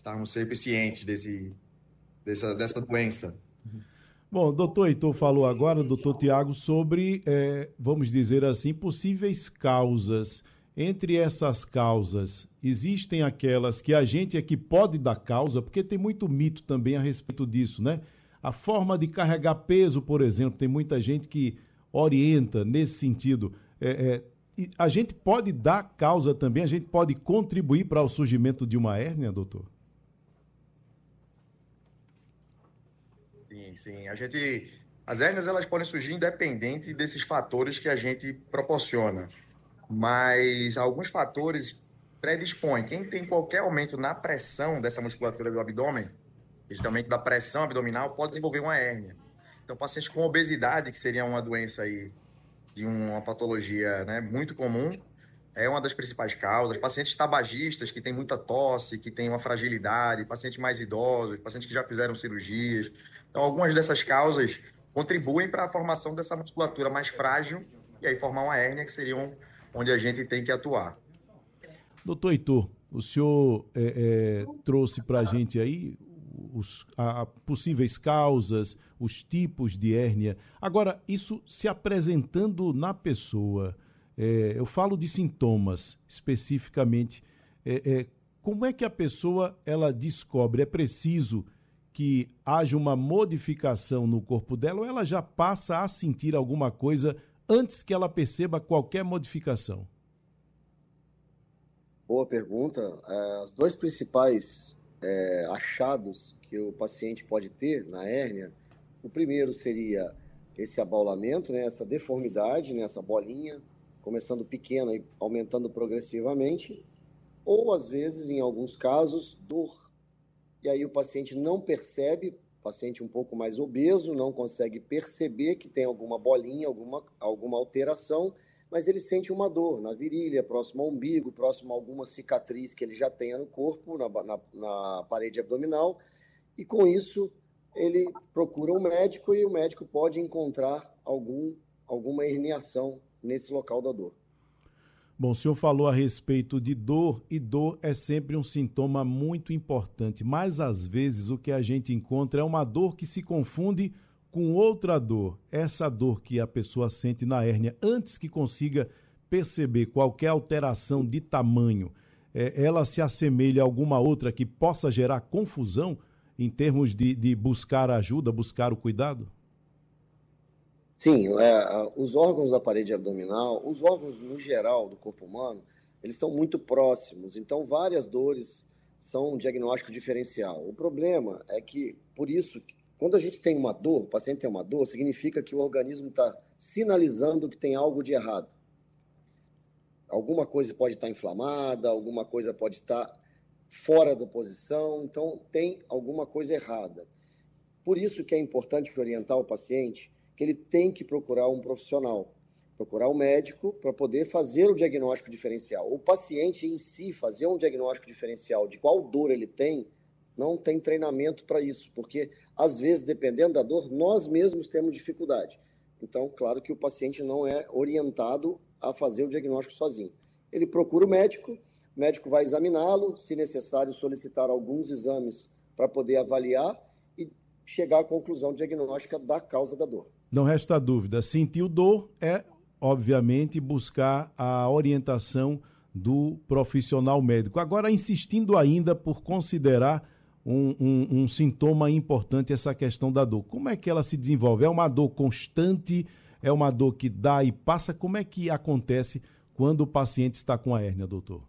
estarmos sempre cientes dessa doença. Bom, o doutor Heitor falou agora, doutor Tiago, sobre, vamos dizer assim, possíveis causas. Entre essas causas, existem aquelas que a gente é que pode dar causa, porque tem muito mito também a respeito disso, né? A forma de carregar peso, por exemplo, tem muita gente que orienta nesse sentido. E a gente pode dar causa também, a gente pode contribuir para o surgimento de uma hérnia, doutor? Sim, sim. As hérnias elas podem surgir independente desses fatores que a gente proporciona, mas alguns fatores predispõem. Quem tem qualquer aumento na pressão dessa musculatura do abdômen, principalmente da pressão abdominal, pode desenvolver uma hérnia. Então, pacientes com obesidade, que seria uma doença aí de uma patologia, né, muito comum, é uma das principais causas. Pacientes tabagistas que têm muita tosse, que têm uma fragilidade, pacientes mais idosos, pacientes que já fizeram cirurgias. Então, algumas dessas causas contribuem para a formação dessa musculatura mais frágil e aí formar uma hérnia, que seriam onde a gente tem que atuar. Doutor Heitor, o senhor trouxe para a gente aí possíveis causas, os tipos de hérnia. Agora, isso se apresentando na pessoa, eu falo de sintomas especificamente. Como é que a pessoa ela descobre? É preciso que haja uma modificação no corpo dela ou ela já passa a sentir alguma coisa antes que ela perceba qualquer modificação? Boa pergunta. Os dois principais achados que o paciente pode ter na hérnia, o primeiro seria esse abaulamento, né, essa deformidade, né, essa bolinha, começando pequena e aumentando progressivamente, ou às vezes, em alguns casos, dor. E aí o paciente não percebe, o paciente um pouco mais obeso, não consegue perceber que tem alguma bolinha, alguma alteração, mas ele sente uma dor na virilha, próximo ao umbigo, próximo a alguma cicatriz que ele já tenha no corpo, na parede abdominal, e com isso ele procura um médico e o médico pode encontrar alguma herniação nesse local da dor. Bom, o senhor falou a respeito de dor, e dor é sempre um sintoma muito importante, mas às vezes o que a gente encontra é uma dor que se confunde com outra dor. Essa dor que a pessoa sente na hérnia, antes que consiga perceber qualquer alteração de tamanho, ela se assemelha a alguma outra que possa gerar confusão em termos de buscar ajuda, buscar o cuidado? Sim, os órgãos da parede abdominal, os órgãos no geral do corpo humano, eles estão muito próximos, então várias dores são um diagnóstico diferencial. O problema é que, por isso, quando a gente tem uma dor, o paciente tem uma dor, significa que o organismo está sinalizando que tem algo de errado. Alguma coisa pode estar inflamada, alguma coisa pode estar fora da posição, então tem alguma coisa errada. Por isso que é importante orientar o paciente que ele tem que procurar um profissional, procurar um médico para poder fazer o diagnóstico diferencial. O paciente em si fazer um diagnóstico diferencial de qual dor ele tem, não tem treinamento para isso, porque às vezes, dependendo da dor, nós mesmos temos dificuldade. Então, claro que o paciente não é orientado a fazer o diagnóstico sozinho. Ele procura o médico vai examiná-lo, se necessário solicitar alguns exames para poder avaliar e chegar à conclusão diagnóstica da causa da dor. Não resta dúvida, sentiu dor é, obviamente, buscar a orientação do profissional médico. Agora, insistindo ainda por considerar um sintoma importante essa questão da dor. Como é que ela se desenvolve? É uma dor constante? É uma dor que dá e passa? Como é que acontece quando o paciente está com a hérnia, doutor?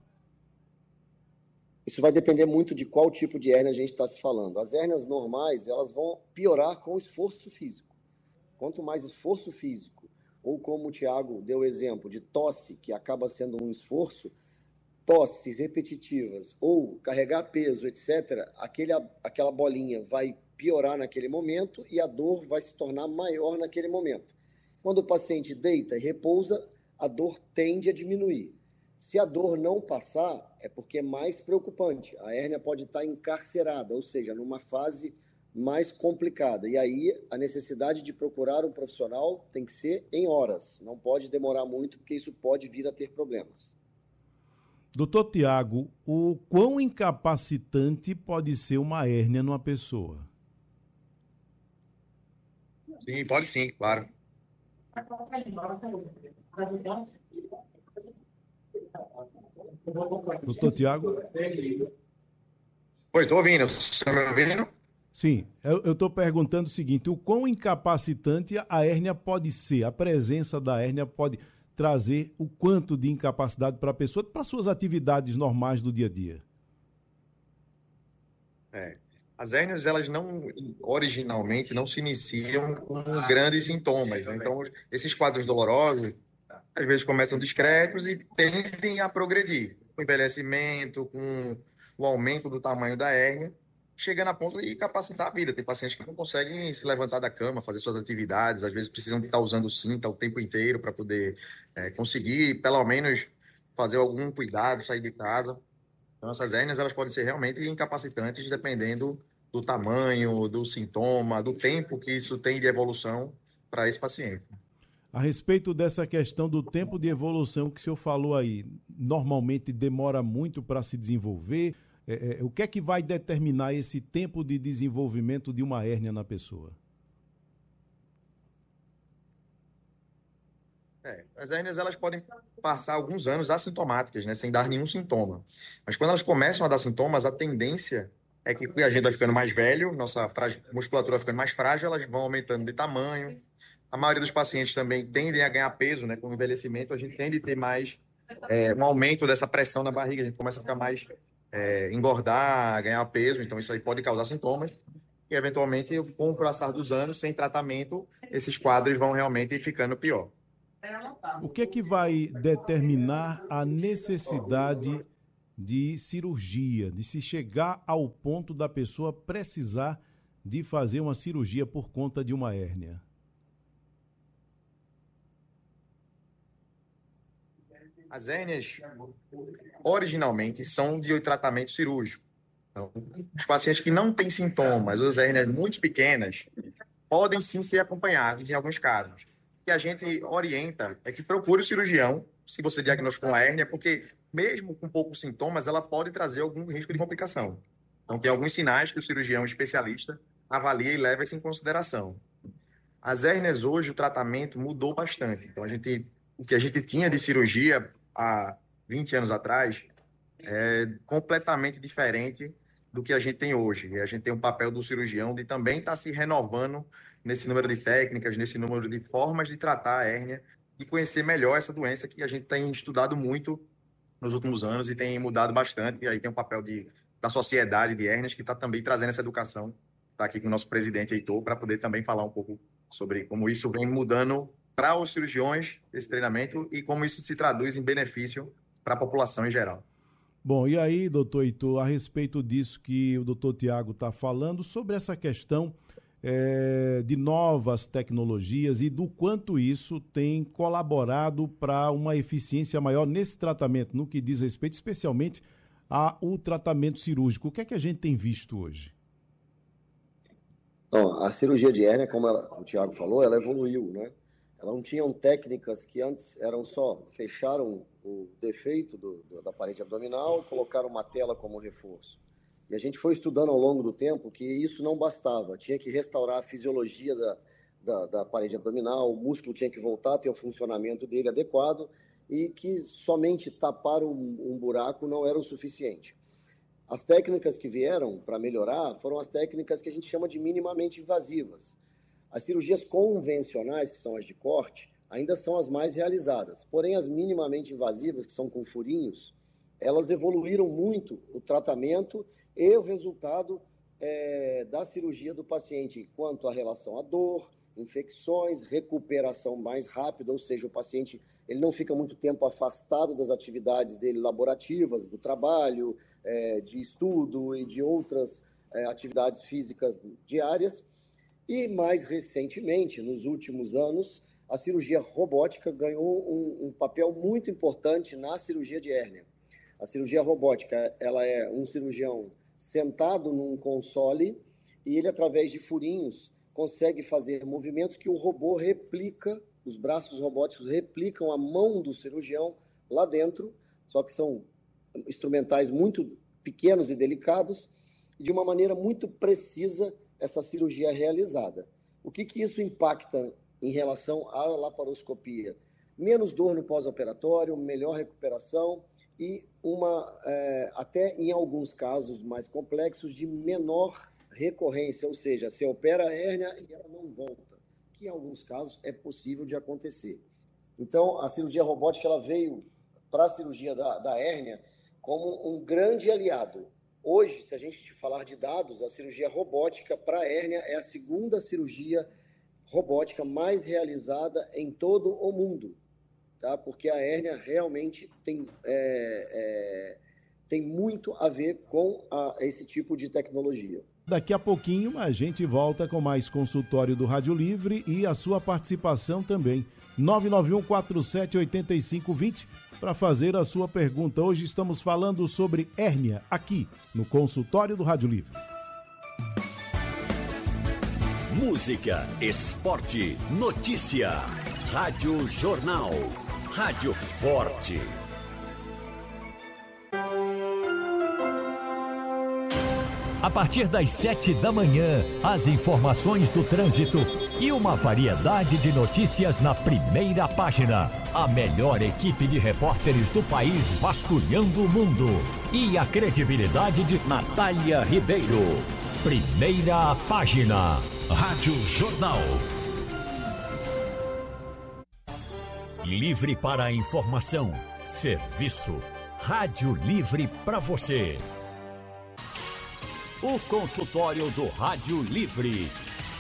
Isso vai depender muito de qual tipo de hérnia a gente está se falando. As hérnias normais, elas vão piorar com o esforço físico. Quanto mais esforço físico, ou como o Tiago deu exemplo de tosse, que acaba sendo um esforço, tosses repetitivas, ou carregar peso, etc., aquela bolinha vai piorar naquele momento e a dor vai se tornar maior naquele momento. Quando o paciente deita e repousa, a dor tende a diminuir. Se a dor não passar, é porque é mais preocupante. A hérnia pode estar encarcerada, ou seja, numa fase mais complicada. E aí a necessidade de procurar um profissional tem que ser em horas. Não pode demorar muito, porque isso pode vir a ter problemas. Doutor Tiago, o quão incapacitante pode ser uma hérnia numa pessoa? Sim, pode sim, claro. Doutor Tiago? Pois, estou ouvindo. Você está me ouvindo? Sim, eu estou perguntando o seguinte: o quão incapacitante a hérnia pode ser? A presença da hérnia pode trazer o quanto de incapacidade para a pessoa, para suas atividades normais do dia a dia? É. As hérnias, elas não, originalmente, não se iniciam com grandes sintomas, né? Então, esses quadros dolorosos, às vezes começam discretos e tendem a progredir. Com o envelhecimento, com o aumento do tamanho da hérnia, chegando a ponto de incapacitar a vida. Tem pacientes que não conseguem se levantar da cama, fazer suas atividades, às vezes precisam estar usando cinta o tempo inteiro para poder conseguir, pelo menos, fazer algum cuidado, sair de casa. Então, essas hérnias, elas podem ser realmente incapacitantes, dependendo do tamanho, do sintoma, do tempo que isso tem de evolução para esse paciente. A respeito dessa questão do tempo de evolução que o senhor falou aí, normalmente demora muito para se desenvolver. O que é que vai determinar esse tempo de desenvolvimento de uma hérnia na pessoa? As hérnias, elas podem passar alguns anos assintomáticas, né, sem dar nenhum sintoma. Mas quando elas começam a dar sintomas, a tendência é que a gente vai ficando mais velho, nossa musculatura vai ficando mais frágil, elas vão aumentando de tamanho. A maioria dos pacientes também tendem a ganhar peso, né? Com o envelhecimento, a gente tende a ter mais um aumento dessa pressão na barriga, a gente começa a ficar mais engordar, ganhar peso, então isso aí pode causar sintomas. E, eventualmente, com o passar dos anos, sem tratamento, esses quadros vão realmente ficando pior. O que é que vai determinar a necessidade de cirurgia, de se chegar ao ponto da pessoa precisar de fazer uma cirurgia por conta de uma hérnia? As hérnias, originalmente, são de tratamento cirúrgico. Então, os pacientes que não têm sintomas, as hérnias muito pequenas, podem sim ser acompanhados em alguns casos. O que a gente orienta é que procure o cirurgião, se você diagnosticou uma hérnia, porque mesmo com poucos sintomas, ela pode trazer algum risco de complicação. Então, tem alguns sinais que o cirurgião especialista avalia e leva isso em consideração. As hérnias hoje, o tratamento mudou bastante. Então, o que a gente tinha de cirurgia há 20 anos atrás é completamente diferente do que a gente tem hoje. E a gente tem um papel do cirurgião de também estar se renovando nesse número de técnicas, nesse número de formas de tratar a hérnia e conhecer melhor essa doença que a gente tem estudado muito nos últimos anos e tem mudado bastante. E aí tem um papel da sociedade de hérnias que está também trazendo essa educação. Está aqui com o nosso presidente Heitor para poder também falar um pouco sobre como isso vem mudando para os cirurgiões, esse treinamento, e como isso se traduz em benefício para a população em geral. Bom, e aí, doutor Heitor, a respeito disso que o doutor Tiago está falando, sobre essa questão de novas tecnologias e do quanto isso tem colaborado para uma eficiência maior nesse tratamento, no que diz respeito especialmente ao tratamento cirúrgico. O que é que a gente tem visto hoje? Então, a cirurgia de hérnia, como o Tiago falou, ela evoluiu, né? Ela não tinham técnicas que antes eram só fecharam o defeito da parede abdominal, colocaram uma tela como reforço. E a gente foi estudando ao longo do tempo que isso não bastava, tinha que restaurar a fisiologia da parede abdominal, o músculo tinha que voltar a ter o funcionamento dele adequado e que somente tapar um buraco não era o suficiente. As técnicas que vieram para melhorar foram as técnicas que a gente chama de minimamente invasivas. As cirurgias convencionais, que são as de corte, ainda são as mais realizadas. Porém, as minimamente invasivas, que são com furinhos, elas evoluíram muito o tratamento e o resultado da cirurgia do paciente, quanto à relação à dor, infecções, recuperação mais rápida, ou seja, o paciente ele não fica muito tempo afastado das atividades dele laborativas, do trabalho, de estudo e de outras atividades físicas diárias. E mais recentemente, nos últimos anos, a cirurgia robótica ganhou um papel muito importante na cirurgia de hérnia. A cirurgia robótica, ela é um cirurgião sentado num console e ele, através de furinhos, consegue fazer movimentos que o robô replica, os braços robóticos replicam a mão do cirurgião lá dentro, só que são instrumentais muito pequenos e delicados, e de uma maneira muito precisa essa cirurgia é realizada. O que isso impacta em relação à laparoscopia? Menos dor no pós-operatório, melhor recuperação e até em alguns casos mais complexos, de menor recorrência, ou seja, você opera a hérnia e ela não volta, que em alguns casos é possível de acontecer. Então, a cirurgia robótica ela veio para a cirurgia da hérnia como um grande aliado. Hoje, se a gente falar de dados, a cirurgia robótica para a hérnia é a segunda cirurgia robótica mais realizada em todo o mundo, tá? Porque a hérnia realmente tem muito a ver com esse tipo de tecnologia. Daqui a pouquinho a gente volta com mais consultório do Rádio Livre e a sua participação também. 991478520 para fazer a sua pergunta. Hoje estamos falando sobre hérnia aqui no consultório do Rádio Livre. Música, esporte, notícia. Rádio Jornal. Rádio Forte. A partir das 7 da manhã, as informações do trânsito e uma variedade de notícias na primeira página. A melhor equipe de repórteres do país vasculhando o mundo. E a credibilidade de Natália Ribeiro. Primeira página. Rádio Jornal. Livre para a informação. Serviço. Rádio Livre para você. O consultório do Rádio Livre.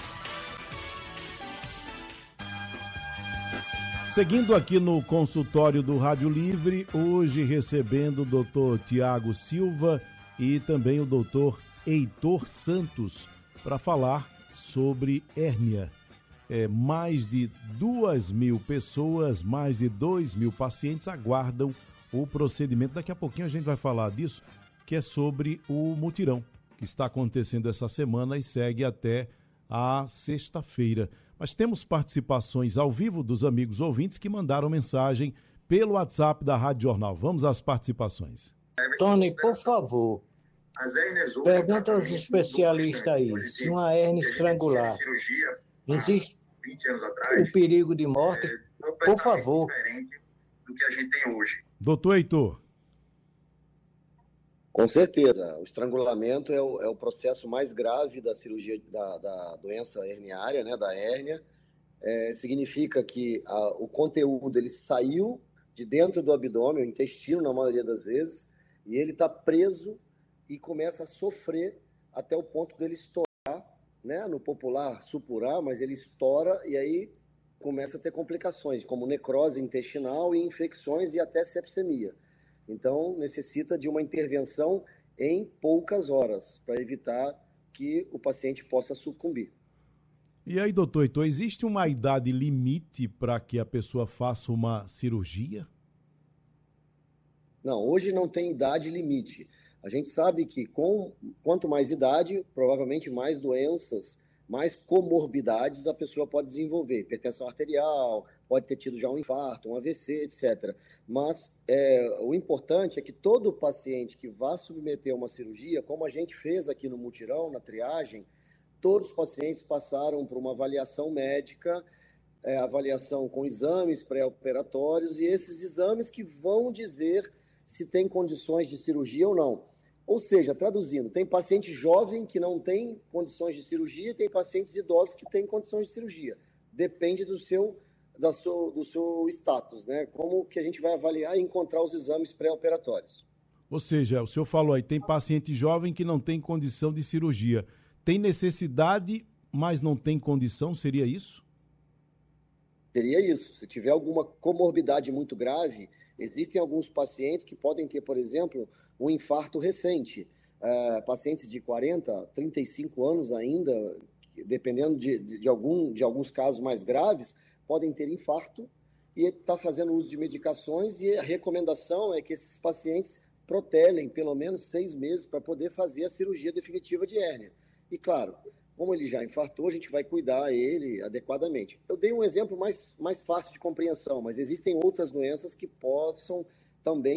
Seguindo aqui no consultório do Rádio Livre, hoje recebendo o doutor Tiago Silva e também o doutor Heitor Santos para falar sobre hérnia. Mais de 2.000 pessoas, mais de 2.000 pacientes aguardam o procedimento. Daqui a pouquinho a gente vai falar disso, que é sobre o mutirão, que está acontecendo essa semana e segue até a sexta-feira. Mas temos participações ao vivo dos amigos ouvintes que mandaram mensagem pelo WhatsApp da Rádio Jornal. Vamos às participações. Tony, por favor, pergunta aos especialistas aí, se uma hérnia estrangular existe o perigo de morte? Por favor. Do que a gente tem hoje. Doutor Heitor. Com certeza, o estrangulamento é o processo mais grave da cirurgia da doença herniária, né, da hérnia. Significa que o conteúdo ele saiu de dentro do abdômen, o intestino na maioria das vezes, e ele está preso e começa a sofrer até o ponto dele estourar, né, no popular supurar, mas ele estoura e aí começa a ter complicações, como necrose intestinal e infecções e até sepsemia. Então, necessita de uma intervenção em poucas horas, para evitar que o paciente possa sucumbir. E aí, doutor Heitor, existe uma idade limite para que a pessoa faça uma cirurgia? Não, hoje não tem idade limite. A gente sabe que quanto mais idade, provavelmente mais doenças, mais comorbidades a pessoa pode desenvolver. Hipertensão arterial, pode ter tido já um infarto, um AVC, etc. Mas o importante é que todo paciente que vá submeter a uma cirurgia, como a gente fez aqui no mutirão, na triagem, todos os pacientes passaram por uma avaliação médica, avaliação com exames pré-operatórios, e esses exames que vão dizer se tem condições de cirurgia ou não. Ou seja, traduzindo, tem paciente jovem que não tem condições de cirurgia e tem pacientes idosos que têm condições de cirurgia. Depende do seu status, né? Como que a gente vai avaliar e encontrar os exames pré-operatórios. Ou seja, o senhor falou aí, tem paciente jovem que não tem condição de cirurgia. Tem necessidade, mas não tem condição, seria isso? Seria isso. Se tiver alguma comorbidade muito grave, existem alguns pacientes que podem ter, por exemplo, um infarto recente. Pacientes de 40, 35 anos ainda, dependendo de alguns casos mais graves, podem ter infarto e está fazendo uso de medicações, e a recomendação é que esses pacientes protelem pelo menos 6 meses para poder fazer a cirurgia definitiva de hérnia. E claro, como ele já infartou, a gente vai cuidar ele adequadamente. Eu dei um exemplo mais fácil de compreensão, mas existem outras doenças que possam também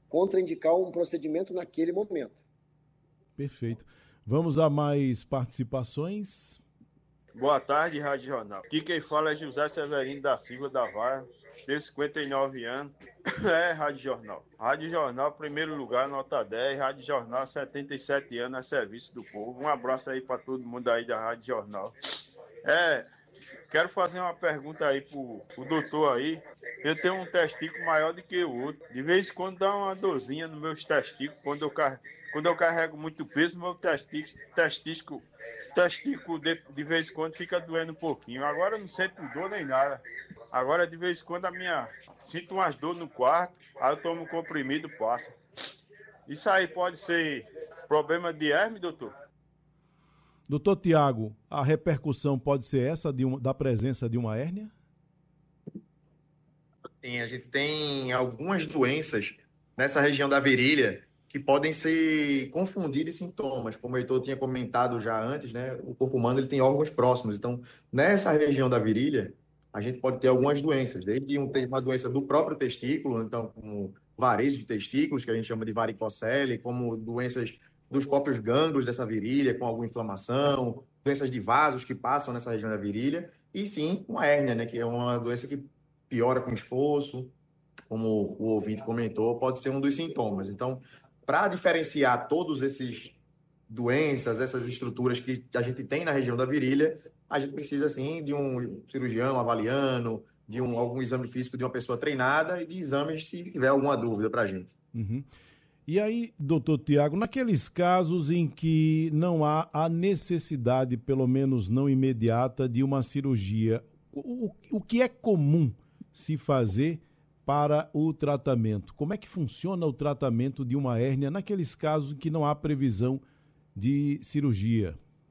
contraindicar um procedimento naquele momento. Perfeito. Vamos a mais participações. Boa tarde, Rádio Jornal. Aqui quem fala é José Severino da Silva da Vara, tenho 59 anos. Rádio Jornal. Rádio Jornal, primeiro lugar, nota 10. Rádio Jornal, 77 anos, a serviço do povo. Um abraço aí para todo mundo aí da Rádio Jornal. Quero fazer uma pergunta aí pro doutor aí. Eu tenho um testículo maior do que o outro. De vez em quando dá uma dorzinha nos meus testículos. Quando eu carrego muito peso, meu testículo de vez em quando fica doendo um pouquinho. Agora eu não sinto dor nem nada. Agora de vez em quando sinto umas dores no quarto, aí eu tomo um comprimido, passa. Isso aí pode ser problema de herme, doutor? Doutor Tiago, a repercussão pode ser essa da presença de uma hérnia? Sim, a gente tem algumas doenças nessa região da virilha que podem ser confundidas em sintomas. Como o Heitor tinha comentado já antes, né? O corpo humano ele tem órgãos próximos. Então, nessa região da virilha, a gente pode ter algumas doenças, desde uma doença do próprio testículo, então, como varizes de testículos, que a gente chama de varicocele, como doenças dos próprios gânglios dessa virilha, com alguma inflamação, doenças de vasos que passam nessa região da virilha, e sim, uma hérnia, né, que é uma doença que piora com esforço, como o ouvinte comentou, pode ser um dos sintomas. Então, para diferenciar todos esses doenças, essas estruturas que a gente tem na região da virilha, a gente precisa, sim, de um cirurgião avaliando, de algum exame físico de uma pessoa treinada e de exames se tiver alguma dúvida para a gente. Uhum. E aí, doutor Tiago, naqueles casos em que não há a necessidade, pelo menos não imediata, de uma cirurgia, o que é comum se fazer para o tratamento? Como é que funciona o tratamento de uma hérnia naqueles casos em que não há previsão de cirurgia?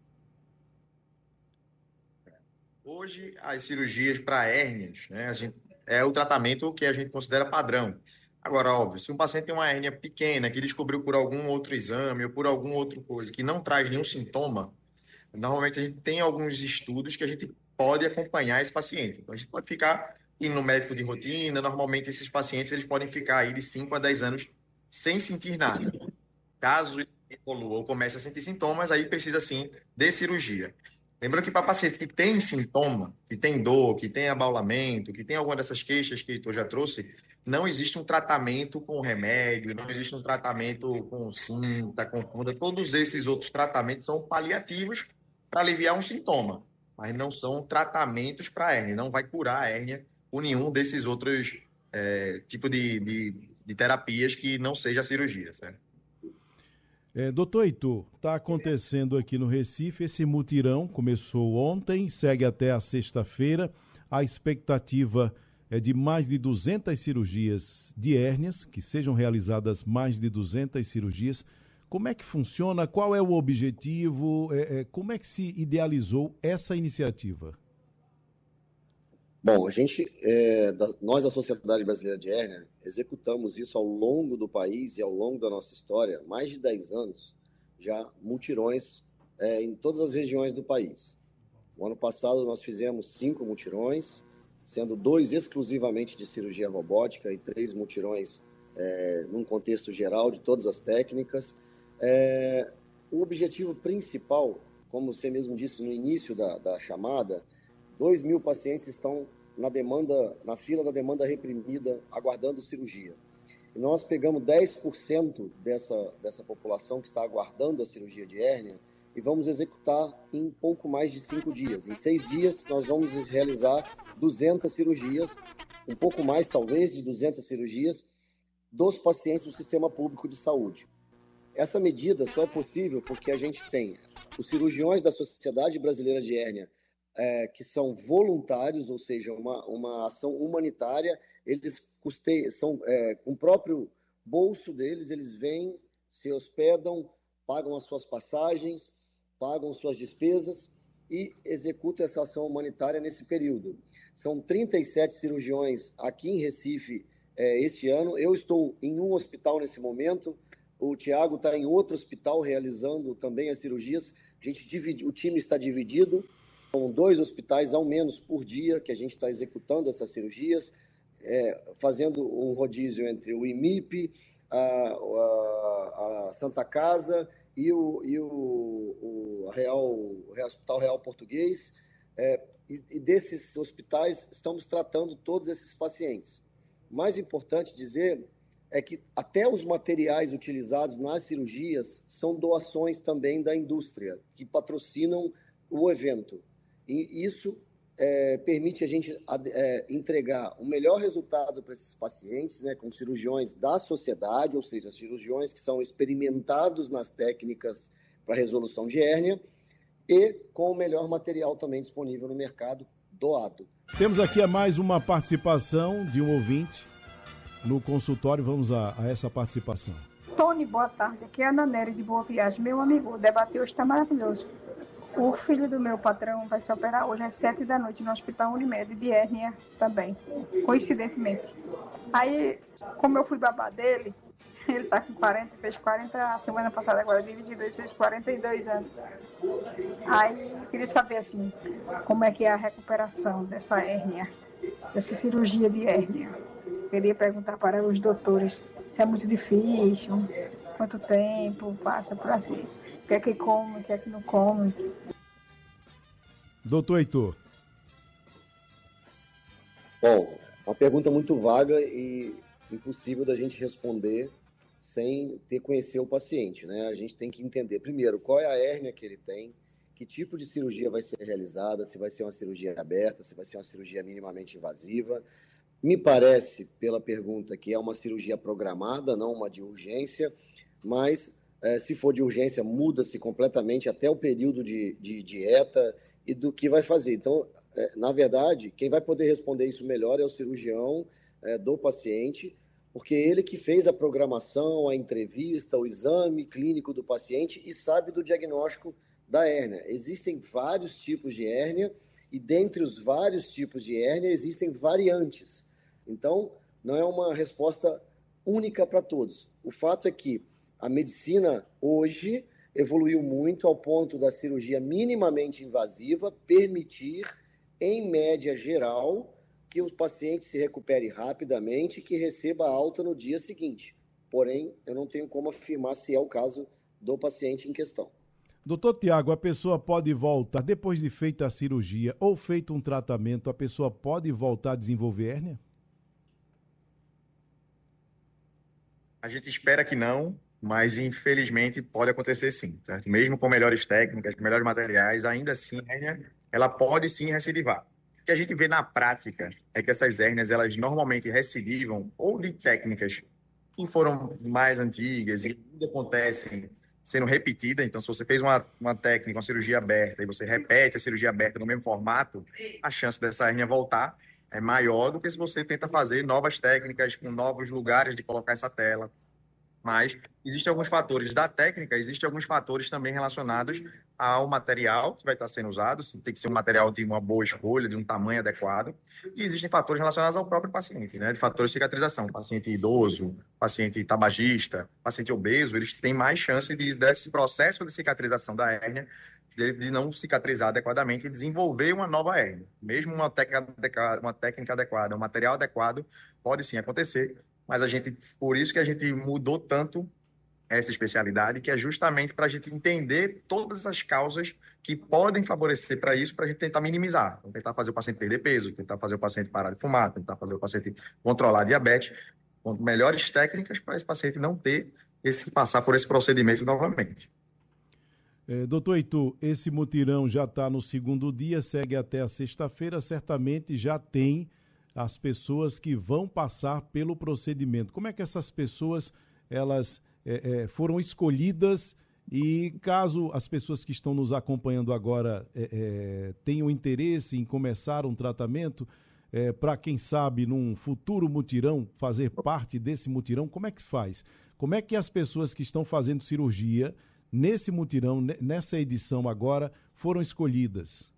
Hoje, as cirurgias para hérnias, né, é o tratamento que a gente considera padrão. Agora, óbvio, se um paciente tem uma hérnia pequena, que descobriu por algum outro exame ou por alguma outra coisa, que não traz nenhum sintoma, normalmente a gente tem alguns estudos que a gente pode acompanhar esse paciente. Então, a gente pode ficar indo no médico de rotina, normalmente esses pacientes eles podem ficar aí de 5 a 10 anos sem sentir nada. Caso ele evolua ou comece a sentir sintomas, aí precisa sim de cirurgia. Lembrando que para paciente que tem sintoma, que tem dor, que tem abaulamento, que tem alguma dessas queixas que eu já trouxe, não existe um tratamento com remédio, não existe um tratamento com cinta, com funda. Todos esses outros tratamentos são paliativos para aliviar um sintoma, mas não são tratamentos para hérnia. Não vai curar a hérnia com nenhum desses outros tipos de terapias que não seja a cirurgia, certo? Doutor Heitor, está acontecendo aqui no Recife esse mutirão, começou ontem, segue até a sexta-feira. A expectativa é de mais de 200 cirurgias de hérnias, que sejam realizadas mais de 200 cirurgias. Como é que funciona? Qual é o objetivo? Como é que se idealizou essa iniciativa? Bom, nós da Sociedade Brasileira de Hérnia, executamos isso ao longo do país e ao longo da nossa história, mais de 10 anos, já mutirões em todas as regiões do país. No ano passado nós fizemos 5 mutirões, sendo 2 exclusivamente de cirurgia robótica e 3 mutirões num contexto geral de todas as técnicas. O objetivo principal, como você mesmo disse no início da chamada, 2.000 pacientes estão na fila da demanda reprimida, aguardando cirurgia. E nós pegamos 10% dessa população que está aguardando a cirurgia de hérnia e vamos executar em pouco mais de 5 dias. Em 6 dias, nós vamos realizar 200 cirurgias, um pouco mais, talvez, de 200 cirurgias dos pacientes do Sistema Público de Saúde. Essa medida só é possível porque a gente tem os cirurgiões da Sociedade Brasileira de Hérnia, que são voluntários, ou seja, uma ação humanitária. Eles são com o próprio bolso deles, eles vêm, se hospedam, pagam as suas passagens, pagam suas despesas e executam essa ação humanitária nesse período. São 37 cirurgiões aqui em Recife este ano. Eu estou em um hospital nesse momento, o Tiago está em outro hospital realizando também as cirurgias. O time está dividido. São 2 hospitais, ao menos, por dia, que a gente está executando essas cirurgias, fazendo um rodízio entre o IMIP, a Santa Casa e o Hospital Real Português, e desses hospitais estamos tratando todos esses pacientes. O mais importante dizer é que até os materiais utilizados nas cirurgias são doações também da indústria, que patrocinam o evento. E isso permite a gente entregar o melhor resultado para esses pacientes, né, com cirurgiões da sociedade, ou seja, cirurgiões que são experimentados nas técnicas para resolução de hérnia, e com o melhor material também disponível no mercado, doado. Temos aqui mais uma participação de um ouvinte no consultório. Vamos a essa participação. Tony, boa tarde. Aqui é a Ana Nery de Boa Viagem. Meu amigo, o debate hoje está maravilhoso. O filho do meu patrão vai se operar hoje às 7 da noite no Hospital Unimed, de hérnia também, coincidentemente. Aí, como eu fui babá dele, ele está com 40, fez 40 a semana passada, agora de 22, fez 42 anos. Aí, eu queria saber, assim, como é que é a recuperação dessa hérnia, dessa cirurgia de hérnia. Queria perguntar para os doutores se é muito difícil, quanto tempo passa por assim, o que é que come, o que é que não come. Doutor Heitor. Bom, uma pergunta muito vaga e impossível da gente responder sem conhecer o paciente, né? A gente tem que entender, primeiro, qual é a hérnia que ele tem, que tipo de cirurgia vai ser realizada, se vai ser uma cirurgia aberta, se vai ser uma cirurgia minimamente invasiva. Me parece, pela pergunta, que é uma cirurgia programada, não uma de urgência, mas se for de urgência, muda-se completamente até o período de dieta e do que vai fazer. Então, na verdade, quem vai poder responder isso melhor é o cirurgião do paciente, porque ele que fez a programação, a entrevista, o exame clínico do paciente e sabe do diagnóstico da hérnia. Existem vários tipos de hérnia e dentre os vários tipos de hérnia existem variantes. Então, não é uma resposta única para todos. O fato é que a medicina hoje evoluiu muito ao ponto da cirurgia minimamente invasiva permitir, em média geral, que o paciente se recupere rapidamente e que receba alta no dia seguinte. Porém, eu não tenho como afirmar se é o caso do paciente em questão. Doutor Tiago, a pessoa pode voltar, depois de feita a cirurgia ou feito um tratamento, a pessoa pode voltar a desenvolver hérnia? A gente espera que não, mas infelizmente pode acontecer sim, certo? Mesmo com melhores técnicas, melhores materiais, ainda assim a hérnia, ela pode sim recidivar. O que a gente vê na prática é que essas hérnias, elas normalmente recidivam ou de técnicas que foram mais antigas e ainda acontecem sendo repetida. Então, se você fez uma técnica, uma cirurgia aberta, e você repete a cirurgia aberta no mesmo formato, a chance dessa hérnia voltar é maior do que se você tenta fazer novas técnicas com novos lugares de colocar essa tela. Mas existem alguns fatores da técnica, existem alguns fatores também relacionados ao material que vai estar sendo usado, tem que ser um material de uma boa escolha, de um tamanho adequado, e existem fatores relacionados ao próprio paciente, né? De fatores de cicatrização, paciente idoso, paciente tabagista, paciente obeso, eles têm mais chance desse processo de cicatrização da hérnia, de não cicatrizar adequadamente e desenvolver uma nova hérnia. Mesmo uma técnica adequada, um material adequado, pode sim acontecer, mas por isso que a gente mudou tanto essa especialidade, que é justamente para a gente entender todas as causas que podem favorecer para isso, para a gente tentar minimizar, tentar fazer o paciente perder peso, tentar fazer o paciente parar de fumar, tentar fazer o paciente controlar a diabetes, com melhores técnicas para esse paciente não passar por esse procedimento novamente. Doutor Heitor, esse mutirão já está no segundo dia, segue até a sexta-feira, certamente já tem as pessoas que vão passar pelo procedimento. Como é que essas pessoas elas foram escolhidas e caso as pessoas que estão nos acompanhando agora tenham interesse em começar um tratamento, para quem sabe num futuro mutirão, fazer parte desse mutirão, como é que faz? Como é que as pessoas que estão fazendo cirurgia nesse mutirão, nessa edição agora, foram escolhidas?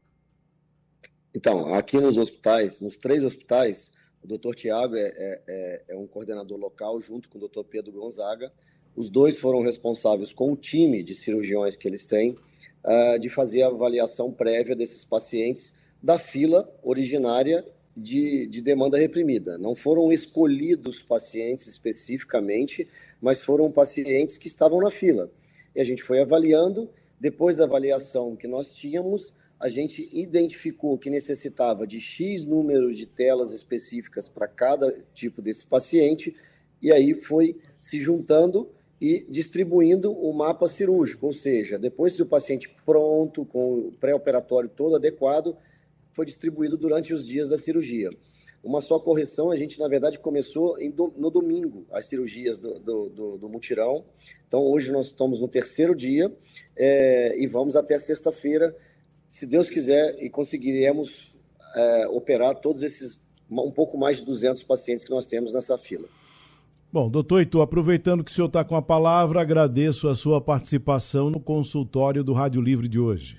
Então, aqui nos hospitais, nos 3 hospitais, o doutor Tiago é um coordenador local junto com o doutor Pedro Gonzaga. Os 2 foram responsáveis com o time de cirurgiões que eles têm de fazer a avaliação prévia desses pacientes da fila originária de demanda reprimida. Não foram escolhidos pacientes especificamente, mas foram pacientes que estavam na fila. E a gente foi avaliando. Depois da avaliação que nós tínhamos, a gente identificou que necessitava de X número de telas específicas para cada tipo desse paciente, e aí foi se juntando e distribuindo o mapa cirúrgico, ou seja, depois do paciente pronto, com o pré-operatório todo adequado, foi distribuído durante os dias da cirurgia. Uma só correção, a gente, na verdade, começou no domingo, as cirurgias do mutirão. Então, hoje nós estamos no 3º dia e vamos até sexta-feira, se Deus quiser, e conseguiremos operar todos esses, um pouco mais de 200 pacientes que nós temos nessa fila. Bom, doutor Heitor, aproveitando que o senhor está com a palavra, agradeço a sua participação no consultório do Rádio Livre de hoje.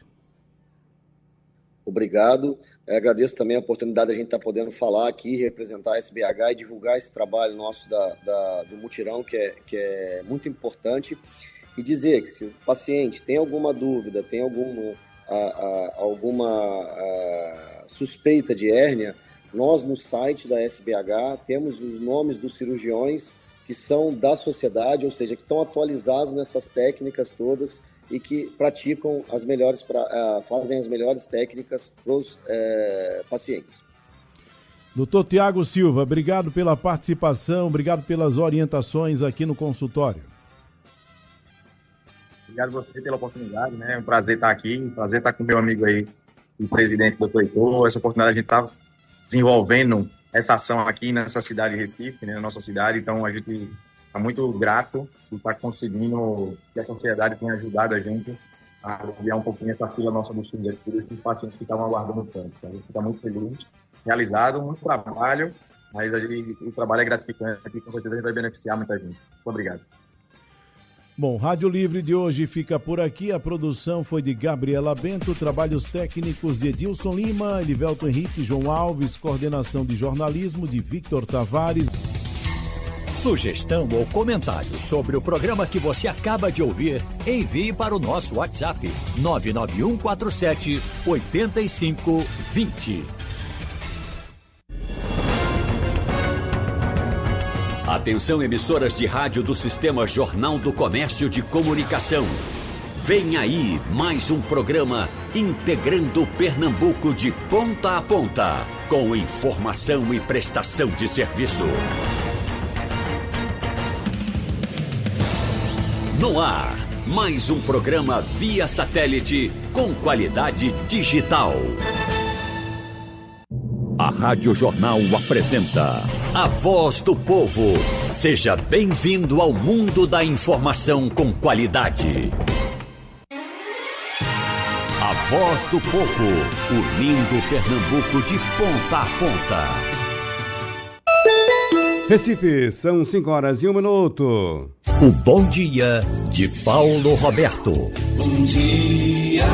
Obrigado. Agradeço também a oportunidade de a gente estar podendo falar aqui, representar a SBH e divulgar esse trabalho nosso do mutirão, que é muito importante. E dizer que se o paciente tem alguma dúvida, tem alguma suspeita de hérnia, nós no site da SBH temos os nomes dos cirurgiões que são da sociedade, ou seja, que estão atualizados nessas técnicas todas e que praticam fazem as melhores técnicas para os pacientes. Doutor Tiago Silva, obrigado pela participação, obrigado pelas orientações aqui no consultório. Obrigado a você pela oportunidade, né? É um prazer estar aqui, um prazer estar com o meu amigo aí, o presidente, doutor Heitor. Essa oportunidade a gente está desenvolvendo essa ação aqui nessa cidade de Recife, né, na nossa cidade, então a gente está muito grato por estar conseguindo que a sociedade tenha ajudado a gente a aliviar um pouquinho essa fila nossa do SUS aqui, desses pacientes que estavam aguardando tanto. A gente fica muito feliz, realizado, muito trabalho, mas o trabalho é gratificante e com certeza a gente vai beneficiar muita gente. Muito obrigado. Bom, Rádio Livre de hoje fica por aqui. A produção foi de Gabriela Bento, trabalhos técnicos de Edilson Lima, Elivelto Henrique, João Alves, coordenação de jornalismo de Victor Tavares. Sugestão ou comentário sobre o programa que você acaba de ouvir, envie para o nosso WhatsApp 99147-8520. Atenção, emissoras de rádio do Sistema Jornal do Comércio de Comunicação. Vem aí mais um programa integrando Pernambuco de ponta a ponta, com informação e prestação de serviço. No ar, mais um programa via satélite com qualidade digital. A Rádio Jornal apresenta A Voz do Povo. Seja bem-vindo ao mundo da informação com qualidade. A Voz do Povo, unindo Pernambuco de ponta a ponta. Recife, são 5h01. O Bom Dia de Paulo Roberto. Bom dia.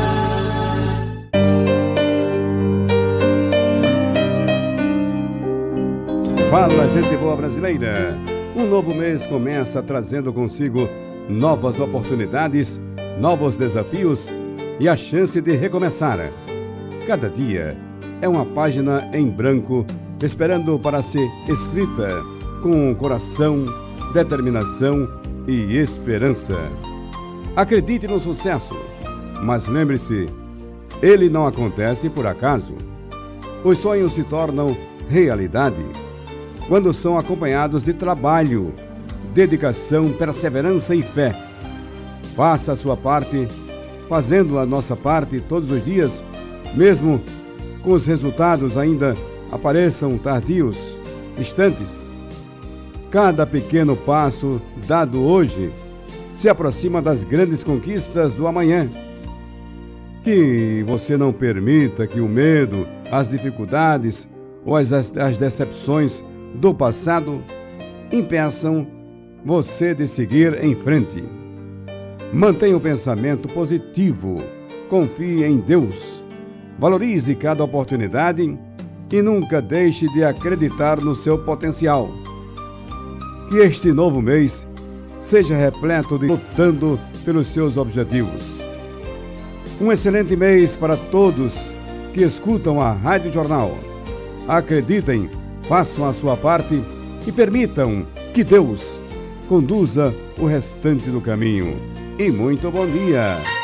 Fala, gente boa brasileira. Um novo mês começa trazendo consigo novas oportunidades, novos desafios e a chance de recomeçar. Cada dia é uma página em branco esperando para ser escrita com coração, determinação e esperança. Acredite no sucesso, mas lembre-se, ele não acontece por acaso. Os sonhos se tornam realidade quando são acompanhados de trabalho, dedicação, perseverança e fé. Faça a sua parte, fazendo a nossa parte todos os dias, mesmo com os resultados ainda apareçam tardios, distantes. Cada pequeno passo dado hoje se aproxima das grandes conquistas do amanhã. Que você não permita que o medo, as dificuldades ou as decepções do passado impeçam você de seguir em frente. Mantenha o pensamento positivo, confie em Deus, valorize cada oportunidade e nunca deixe de acreditar no seu potencial. Que este novo mês seja repleto de lutando pelos seus objetivos. Um excelente mês para todos que escutam a Rádio Jornal. Acreditem, façam a sua parte e permitam que Deus conduza o restante do caminho. E muito bom dia!